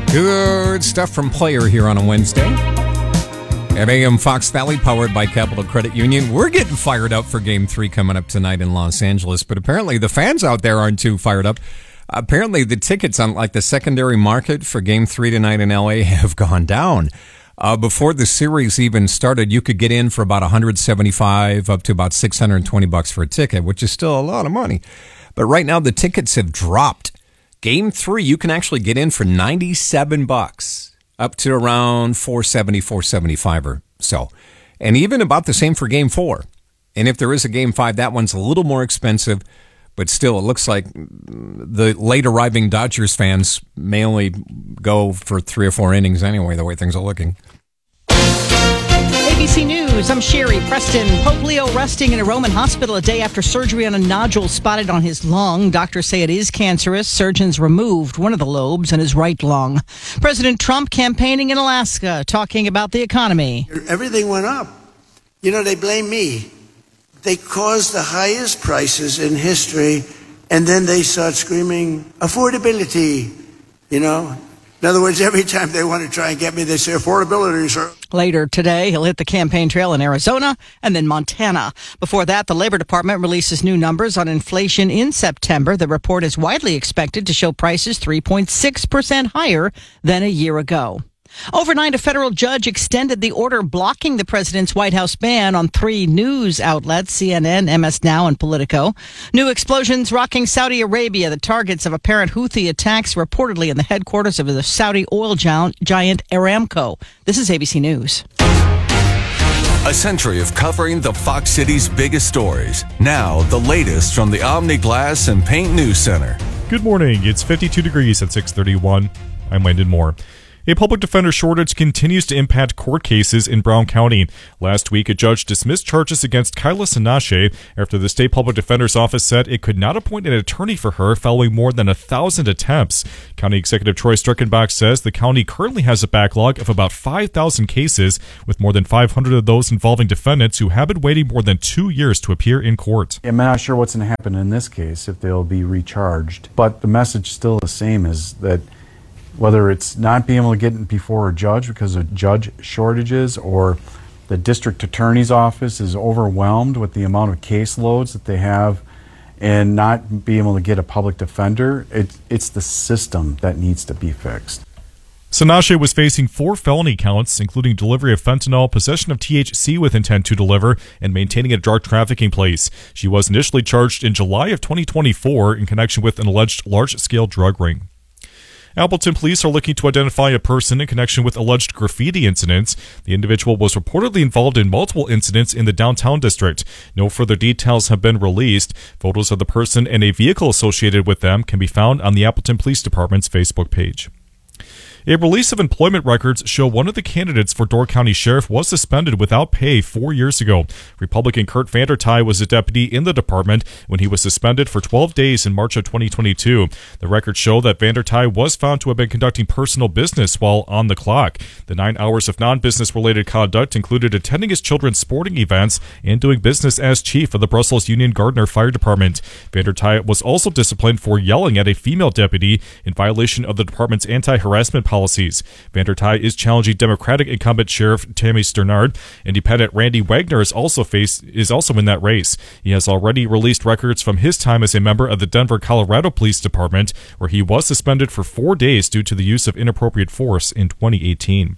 Good stuff from Player here on a Wednesday. At AM Fox Valley, powered by Capital Credit Union. We're getting fired up for Game 3 coming up tonight in Los Angeles, but apparently the fans out there aren't too fired up. Apparently the tickets on the secondary market for Game 3 tonight in LA have gone down. Before the series even started, you could get in for about $175 up to about $620 for a ticket, which is still a lot of money. But right now the tickets have dropped. Game 3, you can actually get in for $97 up to around $470, $475 or so. And even about the same for Game 4. And if there is a Game 5, that one's a little more expensive, but still it looks like the late arriving Dodgers fans may only go for 3 or 4 innings anyway, the way things are looking. ABC News, I'm Sherry Preston. Pope Leo resting in a Roman hospital a day after surgery on a nodule spotted on his lung. Doctors say it is cancerous. Surgeons removed one of the lobes in his right lung. President Trump campaigning in Alaska, talking about the economy. Everything went up. You know, they blame me. They caused the highest prices in history, and then they start screaming, affordability, you know. In other words, every time they want to try and get me, they say affordability, sir. Later today, he'll hit the campaign trail in Arizona and then Montana. Before that, the Labor Department releases new numbers on inflation in September. The report is widely expected to show prices 3.6% higher than a year ago. Overnight, a federal judge extended the order blocking the president's White House ban on 3 news outlets, CNN, MS Now, and Politico. New explosions rocking Saudi Arabia, the targets of apparent Houthi attacks reportedly in the headquarters of the Saudi oil giant Aramco. This is ABC News. A century of covering the Fox City's biggest stories. Now, the latest from the Omni Glass and Paint News Center. Good morning. It's 52 degrees at 6:31. I'm Landon Moore. A public defender shortage continues to impact court cases in Brown County. Last week, a judge dismissed charges against Kyla Sinashe after the state public defender's office said it could not appoint an attorney for her following more than 1,000 attempts. County Executive Troy Streckenbach says the county currently has a backlog of about 5,000 cases, with more than 500 of those involving defendants who have been waiting more than 2 years to appear in court. I'm not sure what's going to happen in this case, if they'll be recharged, but the message is still the same, is that whether it's not being able to get before a judge because of judge shortages, or the district attorney's office is overwhelmed with the amount of caseloads that they have and not being able to get a public defender, it's the system that needs to be fixed. Sinashe was facing 4 felony counts, including delivery of fentanyl, possession of THC with intent to deliver, and maintaining a drug trafficking place. She was initially charged in July of 2024 in connection with an alleged large-scale drug ring. Appleton police are looking to identify a person in connection with alleged graffiti incidents. The individual was reportedly involved in multiple incidents in the downtown district. No further details have been released. Photos of the person and a vehicle associated with them can be found on the Appleton Police Department's Facebook page. A release of employment records show one of the candidates for Door County Sheriff was suspended without pay 4 years ago. Republican Kurt Vandertye was a deputy in the department when he was suspended for 12 days in March of 2022. The records show that Vandertye was found to have been conducting personal business while on the clock. The 9 hours of non-business related conduct included attending his children's sporting events and doing business as chief of the Brussels Union Gardner Fire Department. Vandertye was also disciplined for yelling at a female deputy in violation of the department's anti-harassment policies. Vandertye is challenging Democratic incumbent Sheriff Tammy Sternard. Independent Randy Wagner is also in that race. He has already released records from his time as a member of the Denver, Colorado Police Department, where he was suspended for 4 days due to the use of inappropriate force in 2018.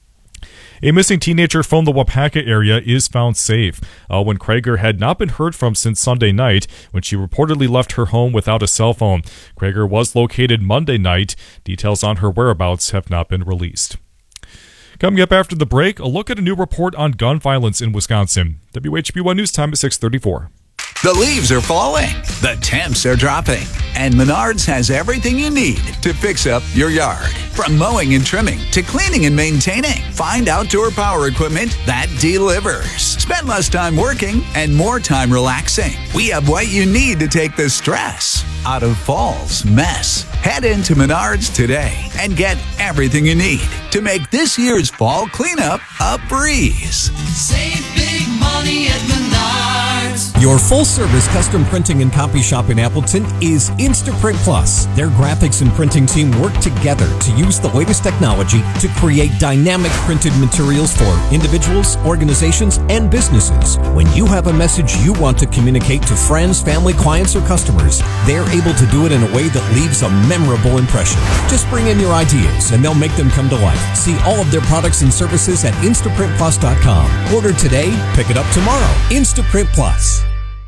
A missing teenager from the Wapaka area is found safe. When Krager had not been heard from since Sunday night, when she reportedly left her home without a cell phone. Krager was located Monday night. Details on her whereabouts have not been released. Coming up after the break, a look at a new report on gun violence in Wisconsin. WHB1 News Time at 6:34. The leaves are falling, the temps are dropping, and Menards has everything you need to fix up your yard. From mowing and trimming to cleaning and maintaining, find outdoor power equipment that delivers. Spend less time working and more time relaxing. We have what you need to take the stress out of fall's mess. Head into Menards today and get everything you need to make this year's fall cleanup a breeze. Save big money at Menards. Your full-service custom printing and copy shop in Appleton is Instaprint Plus. Their graphics and printing team work together to use the latest technology to create dynamic printed materials for individuals, organizations, and businesses. When you have a message you want to communicate to friends, family, clients, or customers, they're able to do it in a way that leaves a memorable impression. Just bring in your ideas and they'll make them come to life. See all of their products and services at InstaprintPlus.com. Order today, pick it up tomorrow. Instaprint Plus.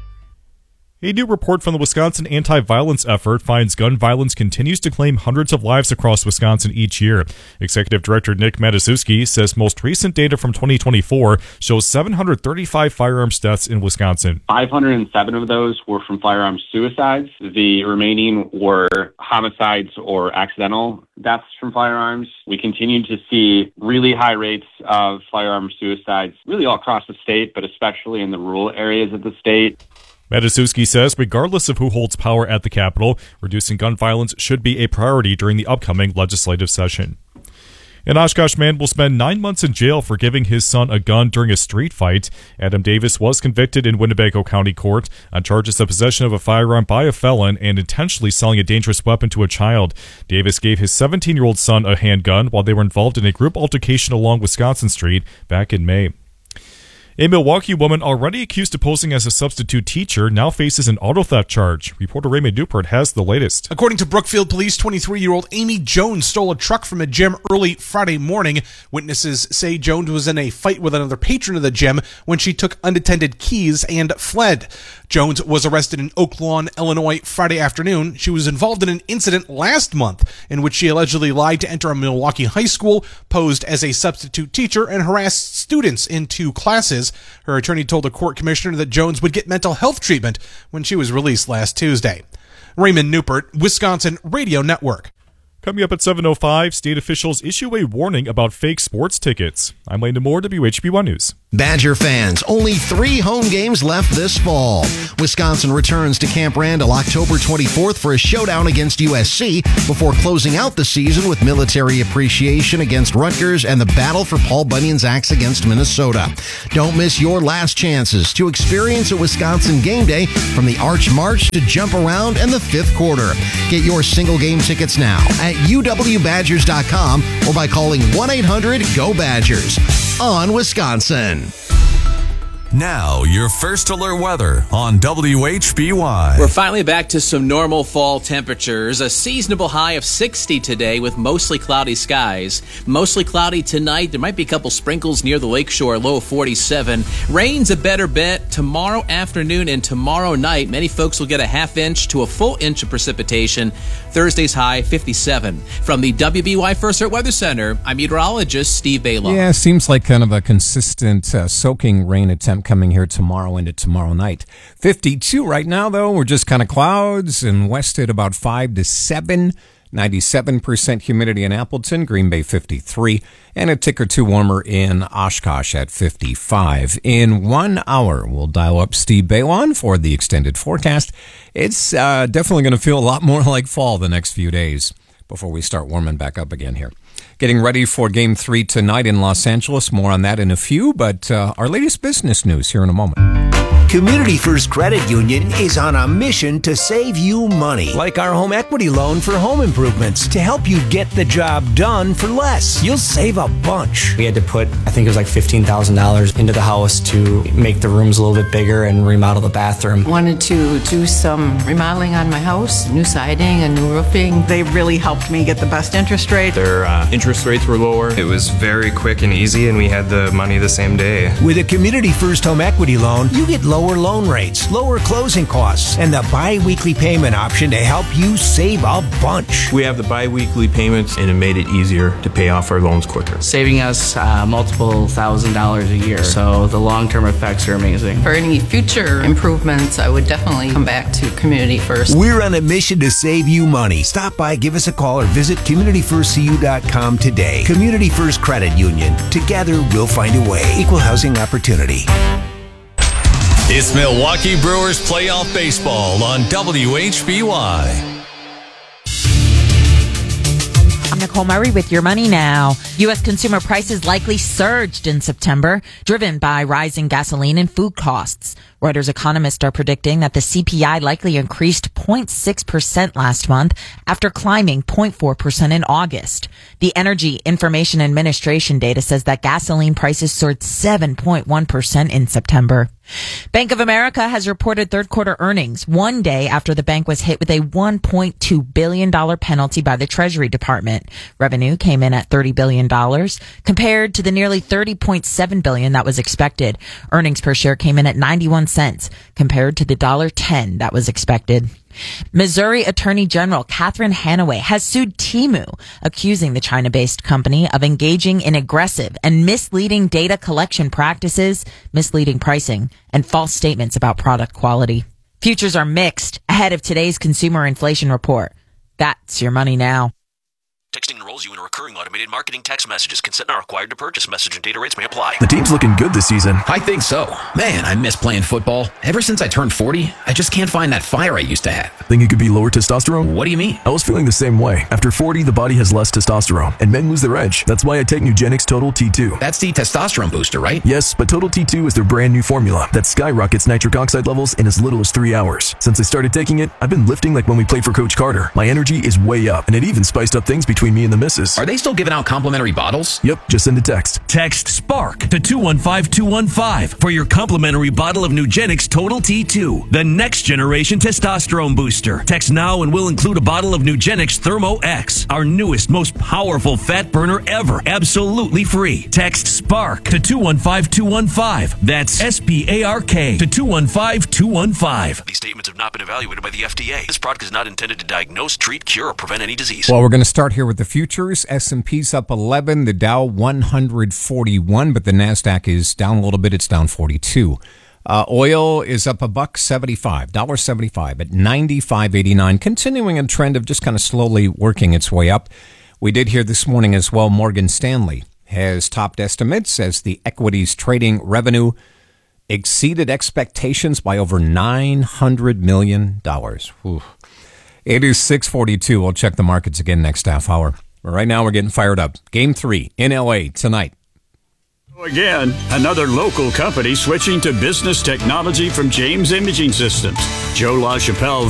A new report from the Wisconsin Anti-Violence Effort finds gun violence continues to claim hundreds of lives across Wisconsin each year. Executive Director Nick Mataszewski says most recent data from 2024 shows 735 firearms deaths in Wisconsin. 507 of those were from firearms suicides. The remaining were homicides or accidental deaths from firearms. We continue to see really high rates of firearms suicides really all across the state, but especially in the rural areas of the state. Mataszewski says regardless of who holds power at the Capitol, reducing gun violence should be a priority during the upcoming legislative session. An Oshkosh man will spend 9 months in jail for giving his son a gun during a street fight. Adam Davis was convicted in Winnebago County Court on charges of possession of a firearm by a felon and intentionally selling a dangerous weapon to a child. Davis gave his 17-year-old son a handgun while they were involved in a group altercation along Wisconsin Street back in May. A Milwaukee woman already accused of posing as a substitute teacher now faces an auto theft charge. Reporter Raymond Newport has the latest. According to Brookfield Police, 23-year-old Amy Jones stole a truck from a gym early Friday morning. Witnesses say Jones was in a fight with another patron of the gym when she took unattended keys and fled. Jones was arrested in Oak Lawn, Illinois, Friday afternoon. She was involved in an incident last month in which she allegedly lied to enter a Milwaukee high school, posed as a substitute teacher, and harassed students in 2 classes. Her attorney told the court commissioner that Jones would get mental health treatment when she was released last Tuesday. Raymond Newport, Wisconsin Radio Network. Coming up at 7:05, state officials issue a warning about fake sports tickets. I'm Landon Moore, WHB1 News. Badger fans, only 3 home games left this fall. Wisconsin returns to Camp Randall October 24th for a showdown against USC before closing out the season with military appreciation against Rutgers and the battle for Paul Bunyan's Axe against Minnesota. Don't miss your last chances to experience a Wisconsin game day from the Arch March to Jump Around and the 5th quarter. Get your single game tickets now at uwbadgers.com or by calling 1-800-GO-BADGERS on Wisconsin. Now, your first alert weather on WHBY. We're finally back to some normal fall temperatures. A seasonable high of 60 today with mostly cloudy skies. Mostly cloudy tonight. There might be a couple sprinkles near the lakeshore, low of 47. Rain's a better bet tomorrow afternoon and tomorrow night. Many folks will get a half inch to a full inch of precipitation. Thursday's high, 57. From the WBY First Alert Weather Center, I'm meteorologist Steve Baylor. Yeah, seems like kind of a consistent soaking rain attempt coming here tomorrow into tomorrow night. 52 right now, though. We're just kind of clouds and west at about 5 to 7. 97% humidity in Appleton, Green Bay 53, and a tick or two warmer in Oshkosh at 55. In 1 hour, we'll dial up Steve Baylon for the extended forecast. It's definitely going to feel a lot more like fall the next few days before we start warming back up again here. Getting ready for Game 3 tonight in Los Angeles. More on that in a few, but our latest business news here in a moment. Community First Credit Union is on a mission to save you money. Like our home equity loan for home improvements to help you get the job done for less. You'll save a bunch. We had to put, I think it was like $15,000 into the house to make the rooms a little bit bigger and remodel the bathroom. Wanted to do some remodeling on my house, new siding and new roofing. They really helped me get the best interest rate. Their interest rates were lower. It was very quick and easy, and we had the money the same day. With a Community First home equity loan, you get lower loan rates, lower closing costs, and the bi-weekly payment option to help you save a bunch. We have the bi-weekly payments, and it made it easier to pay off our loans quicker. Saving us multiple $1,000s a year, so the long-term effects are amazing. For any future improvements, I would definitely come back to Community First. We're on a mission to save you money. Stop by, give us a call, or visit CommunityFirstCU.com today. Community First Credit Union. Together, we'll find a way. Equal housing opportunity. It's Milwaukee Brewers playoff baseball on WHBY. I'm Nicole Murray with Your Money Now. U.S. consumer prices likely surged in September, driven by rising gasoline and food costs. Reuters economists are predicting that the CPI likely increased 0.6% last month after climbing 0.4% in August. The Energy Information Administration data says that gasoline prices soared 7.1% in September. Bank of America has reported third quarter earnings one day after the bank was hit with a $1.2 billion penalty by the Treasury Department. Revenue came in at $30 billion compared to the nearly $30.7 billion that was expected. Earnings per share came in at 91 cents compared to the $1.10 that was expected. Missouri Attorney General Catherine Hanaway has sued Temu, accusing the China-based company of engaging in aggressive and misleading data collection practices, misleading pricing, and false statements about product quality. Futures are mixed ahead of today's consumer inflation report. That's your money now. Texting enrolls you in a recurring automated marketing text messages. Consent not required to purchase. Message and data rates may apply. The team's looking good this season. I think so. Man, I miss playing football. Ever since I turned 40, I just can't find that fire I used to have. Think it could be lower testosterone? What do you mean? I was feeling the same way. After 40, the body has less testosterone, and men lose their edge. That's why I take Nugenix Total T2. That's the testosterone booster, right? Yes, but Total T2 is their brand new formula that skyrockets nitric oxide levels in as little as 3 hours. Since I started taking it, I've been lifting like when we played for Coach Carter. My energy is way up, and it even spiced up things between me and the missus. Are they still giving out complimentary bottles? Yep, just send a text. Text SPARK to 215215 for your complimentary bottle of Nugenix Total T2, the next generation testosterone booster. Text now and we'll include a bottle of Nugenix Thermo X, our newest, most powerful fat burner ever, absolutely free. Text SPARK to 215215. That's SPARK to 215215. These statements have not been evaluated by the FDA. This product is not intended to diagnose, treat, cure, or prevent any disease. Well, we're going to start here with the futures. S&P's up 11, the Dow 141, but the NASDAQ is down a little bit. It's down 42. Oil is up $1.75, $1.75 at 95.89, continuing a trend of just kind of slowly working its way up. We did hear this morning as well, Morgan Stanley has topped estimates as the equities trading revenue exceeded expectations by over $900 million. Whew. It is 6:42. We'll check the markets again next half hour. But right now, we're getting fired up. Game 3 in L.A. tonight. Again, another local company switching to business technology from James Imaging Systems. Joe LaChapelle